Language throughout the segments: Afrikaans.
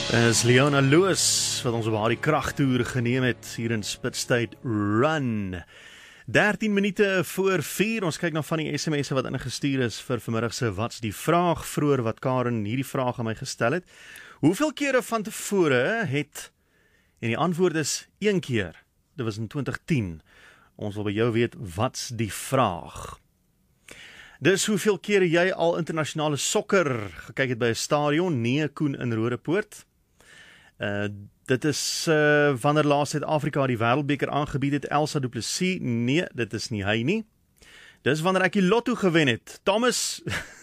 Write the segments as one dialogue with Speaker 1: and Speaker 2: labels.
Speaker 1: Is Leona Lewis wat ons op haar kragtoer geneem het hier in Spitstyd Run. 13 minute voor 4, ons kyk na van die SMS'e wat ingestuur is vir vanmiddag se wat's die vraag vroeër wat Karen hierdie vraag aan my gestel het. Hoeveel kere van tevore het, en die antwoord is 1 keer, dit was in 2010. Ons wil by jou weet, wat's die vraag? Dis hoeveel kere jy al internasionale sokker gekyk het by 'n stadion? Nee, Koen in Rodepoort. Dit is wanneer laas Suid-Afrika die wêreldbeker aangebied het, Elsa Du Plessis. Nee, dit is nie hy nie. Dis wanneer ek die lotto gewen het. Thomas,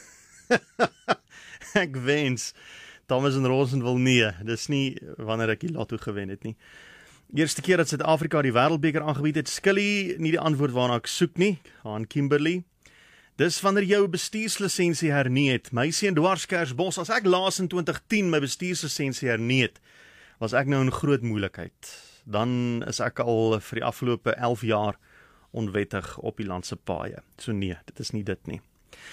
Speaker 1: ek wens, Thomas en Rosenwil, nee, dis nie wanneer ek die lotto gewen het nie. Eerste keer dat Suid-Afrika die wêreldbeker aangebied het, Skilly, nie die antwoord waarna ek soek nie, aan Kimberley. Dis wanneer jou bestuurslisensie hernie het. My seun Dwarskersbos, as ek laas in 2010 my bestuurslisensie hernie het, was ek nou in groot moeilikheid. Dan is ek al vir die afgelope 11 jaar onwettig op die landse paaie. So nee, dit is nie dit nie.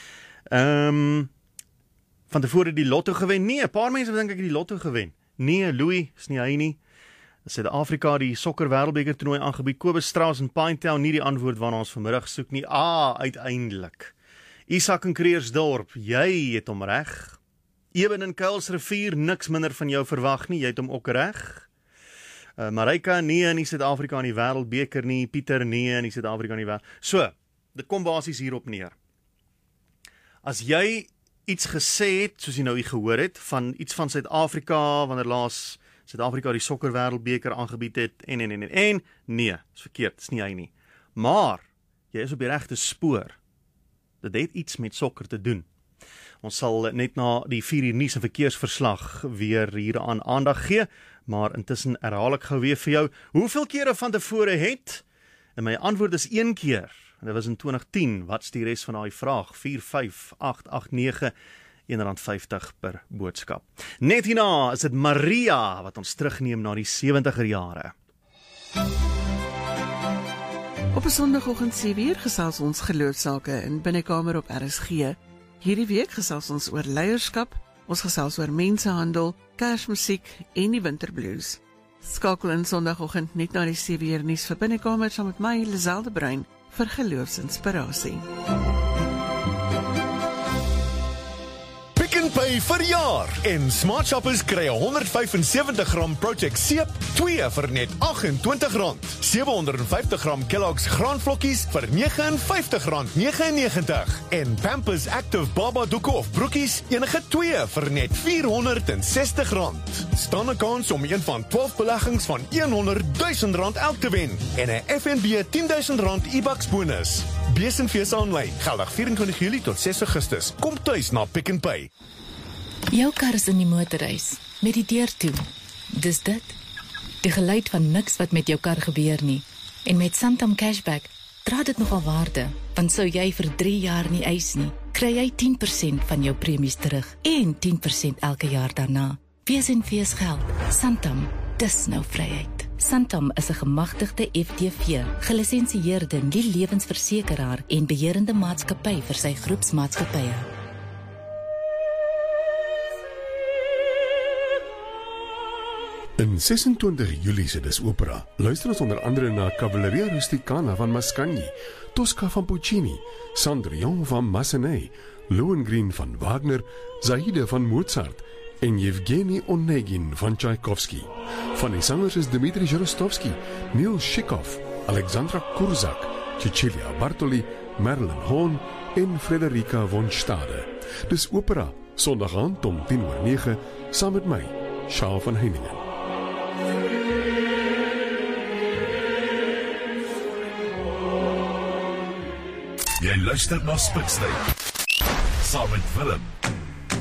Speaker 1: Van tevore die lotto gewen? Nee, 'n paar mense dink ek die lotto gewen. Nee, Louis, is nie hy nie. Suid-Afrika die sokker wêreldbeker toernooi aangebied, Kobus Strauss in Pinetown, nie die antwoord waarna ons vanmiddag soek nie. Uiteindelik. Isak in Kreersdorp, jy het hom reg. Eben in Kuilsrivier, niks minder van jou verwag nie, jy het hom ook reg. Marika, nee, in die Suid-Afrika in die wêreldbeker nie. Pieter, nee, in die Suid-Afrika in die wêreld. So, dit kom basies hierop neer. As jy iets gesê het, soos jy nou gehoor het, van iets van Suid-Afrika, wanneer laas Suid-Afrika die sokker wêreldbeker aangebied het, nee, is verkeerd, is nie hy nie. Maar, jy is op die regte spoor. Dit het iets met sokker te doen. Ons sal net na die 4 uur nuus en verkeersverslag weer hieraan aandag gee, maar intussen herhaal ek gou weer vir jou, hoeveel kere van tevore het? En my antwoord is 1 keer, en dit was in 2010, wat's die res van daai vraag? 45889 R1.50 per boodskap. Net hierna is dit Maria wat ons terugneem na die 70er jare.
Speaker 2: Op 'n Sondagoggend 7uur gesels ons geloofsake in Binnekamer op RSG. Hierdie week gesels ons oor leierskap, ons gesels oor mensehandel, Kersmusiek en die winterblues. Skakel in Sondagoggend net na die 7uur nuus vir Binnekamer saam met my, Liselde Bruin, vir geloofsinspirasie.
Speaker 3: Pay vir jaar en Smart Shoppers kry 175 gram Project Seep 2 vir net R28. 750 gram Kellogg's graanvlokkies vir R59.99 en Pampers Active Baba doeke of broekies enige 2 vir net R460. Staan 'n kans om een van 12 beleggings van R100,000 elk te wen en 'n FNB R10,000 e-bucks bonus. Besenfees aanlyn, geldig 24 Julie tot 6 Augustus. Kom tuis na Pick n Pay.
Speaker 4: Jou kar is in die motorhuis, met die deur toe. Dis dit. Die geluid van niks wat met jou kar gebeur nie. En met Santam Cashback dra dit nogal waarde, want sou jy vir 3 jaar nie eis nie, kry jy 10% van jou premies terug en 10% elke jaar daarna. Wees en fees geld. Santam, dis nou vryheid. Santam is 'n gemagtigde FTV, gelisensieerde nie-lewensversekeraar en beheerende maatskappy vir sy groepsmaatskappye.
Speaker 5: In 26 Julie se Dis Opera luister ons onder andere na Cavalleria Rusticana van Mascagni, Tosca van Puccini, Cendrillon van Massenet, Lohengrin van Wagner, Zaide van Mozart en Yevgeny Onegin van Tchaikovsky. Van die sangers is Dmitri Rostovsky, Neil Shikov, Alexandra Kurzak, Cecilia Bartoli, Marilyn Horn en Frederika von Stade. Dis Opera, Sondag aand om 10:09, saam met my, Charles van Heiningen.
Speaker 6: Jy luister na Spitstyd saam met Willem.